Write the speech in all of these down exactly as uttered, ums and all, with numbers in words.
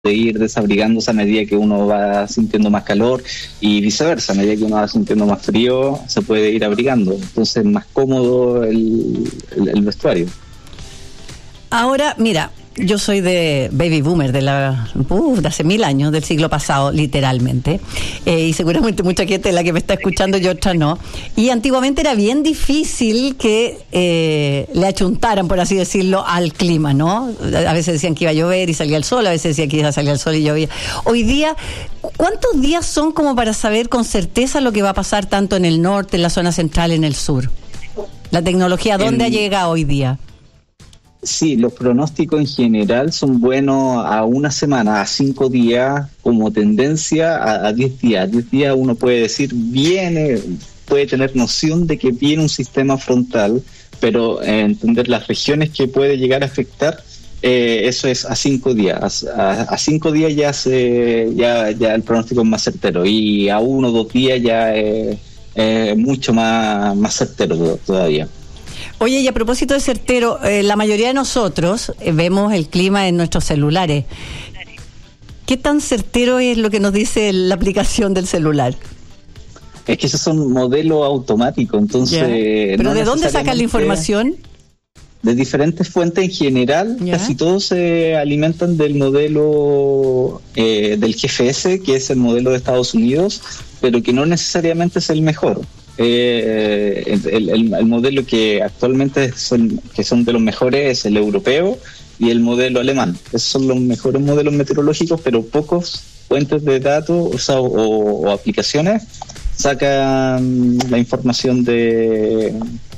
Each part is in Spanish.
de ir desabrigándose a medida que uno va sintiendo más calor y viceversa, a medida que uno va sintiendo más frío se puede ir abrigando, entonces es más cómodo el, el, el vestuario. Ahora, mira, yo soy de baby boomer de la uh, de hace mil años, del siglo pasado, literalmente, eh, y seguramente mucha gente de la que me está escuchando y otra no, y antiguamente era bien difícil que eh, le achuntaran, por así decirlo, al clima, ¿no? A veces decían que iba a llover y salía el sol, a veces decían que iba a salir el sol y llovía. Hoy día, ¿cuántos días son como para saber con certeza lo que va a pasar tanto en el norte, en la zona central, en el sur? La tecnología, ¿dónde en... ha llegado hoy día? Sí, los pronósticos en general son buenos a una semana, a cinco días, como tendencia a, a diez días. diez días uno puede decir, viene, puede tener noción de que viene un sistema frontal, pero eh, entender las regiones que puede llegar a afectar, eh, eso es a cinco días. A, a cinco días ya, se, ya, ya el pronóstico es más certero, y a uno o dos días ya es eh, mucho más, más certero todavía. Oye, y a propósito de certero, eh, la mayoría de nosotros eh, vemos el clima en nuestros celulares. ¿Qué tan certero es lo que nos dice la aplicación del celular? Es que esos son modelos automáticos, entonces... Yeah. ¿Pero no de dónde sacan la información? De diferentes fuentes en general, yeah. Casi todos se alimentan del modelo eh, del G F S, que es el modelo de Estados Unidos, pero que no necesariamente es el mejor. Eh, el, el, el modelo que actualmente son, que son de los mejores es el europeo y el modelo alemán. Esos son los mejores modelos meteorológicos, pero pocos fuentes de datos o, sea, o, o aplicaciones sacan la información de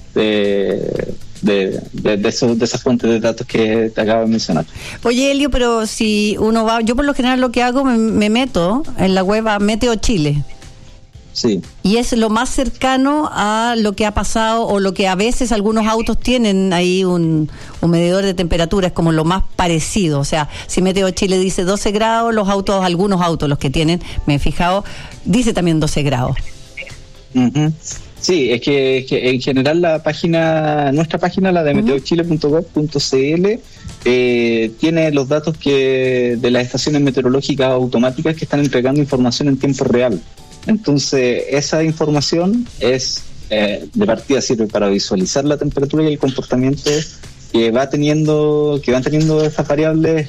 de, de, de, de, esos, de esas fuentes de datos que te acabo de mencionar. Oye, Elio, pero si uno va, yo por lo general lo que hago, me, me meto en la web a Meteo Chile. Sí. Y es lo más cercano a lo que ha pasado, o lo que a veces algunos autos tienen ahí un, un medidor de temperatura, es como lo más parecido. O sea, si Meteo Chile dice doce grados, los autos, algunos autos, los que tienen, me he fijado, dice también doce grados. Uh-huh. Sí, es que, es que en general la página, nuestra página, la de uh-huh. meteo chile punto gov punto c l, eh, tiene los datos que de las estaciones meteorológicas automáticas que están entregando información en tiempo real. Entonces, esa información es eh, de partida sirve para visualizar la temperatura y el comportamiento que va teniendo, que van teniendo estas variables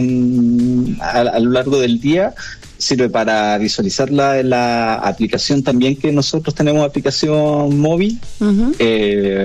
en, a, a lo largo del día. Sirve para visualizarla en la aplicación también, que nosotros tenemos aplicación móvil. Uh-huh. Eh,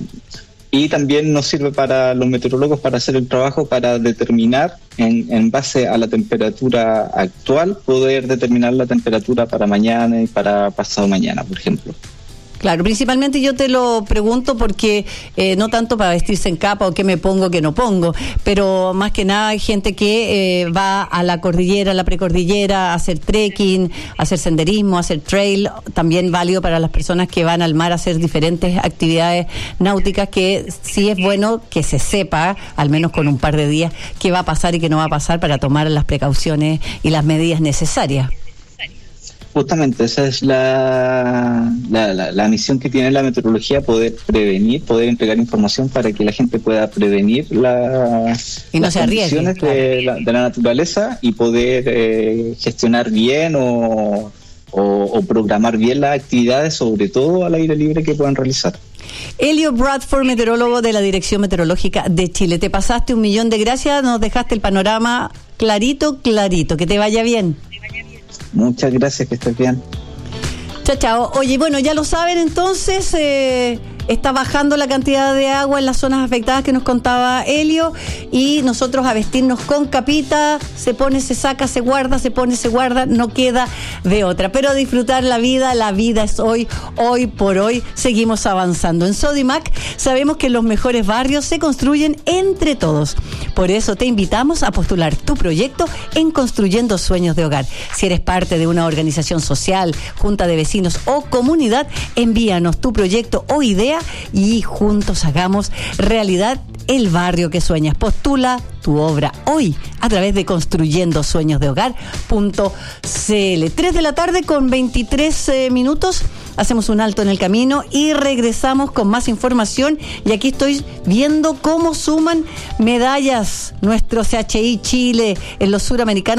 y también nos sirve para los meteorólogos para hacer el trabajo, para determinar en, en base a la temperatura actual, poder determinar la temperatura para mañana y para pasado mañana, por ejemplo. Claro, principalmente yo te lo pregunto porque eh, no tanto para vestirse en capa o qué me pongo, qué no pongo, pero más que nada hay gente que eh, va a la cordillera, a la precordillera, a hacer trekking, a hacer senderismo, a hacer trail, también válido para las personas que van al mar a hacer diferentes actividades náuticas, que sí es bueno que se sepa, al menos con un par de días, qué va a pasar y qué no va a pasar para tomar las precauciones y las medidas necesarias. Justamente esa es la, la, la, la misión que tiene la meteorología, poder prevenir, poder entregar información para que la gente pueda prevenir la, y no las se condiciones arriesgue, de, la, de la naturaleza y poder eh, gestionar bien o, o, o programar bien las actividades, sobre todo al aire libre, que puedan realizar. Elio Bradford, meteorólogo de la Dirección Meteorológica de Chile. Te pasaste un millón de gracias, nos dejaste el panorama clarito, clarito. Que te vaya bien. Muchas gracias, que estés bien. Chao, chao. Oye, bueno, ya lo saben entonces, eh, está bajando la cantidad de agua en las zonas afectadas que nos contaba Elio, y nosotros a vestirnos con capita, se pone, se saca, se guarda, se pone, se guarda, no queda de otra. Pero a disfrutar la vida, la vida es hoy, hoy por hoy, seguimos avanzando. En Sodimac sabemos que los mejores barrios se construyen entre todos. Por eso te invitamos a postular tu proyecto en Construyendo Sueños de Hogar. Si eres parte de una organización social, junta de vecinos o comunidad, envíanos tu proyecto o idea y juntos hagamos realidad el barrio que sueñas. Postula tu obra hoy a través de construyendo sueños de hogar punto c l. tres de la tarde con veintitrés eh, minutos. hacemos un alto en el camino y regresamos con más información. Y aquí estoy viendo cómo suman medallas nuestro C H I Chile en los suramericanos